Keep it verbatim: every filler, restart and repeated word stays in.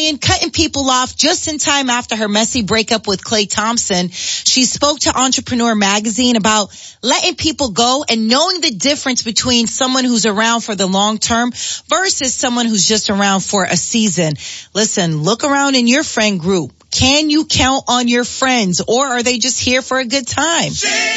Ryan cutting people off just in time after her messy breakup with Klay Thompson. She spoke to Entrepreneur Magazine about letting people go and knowing the difference between someone who's around for the long term versus someone who's just around for a season. Listen, look around in your friend group. Can you count on your friends, or are they just here for a good time?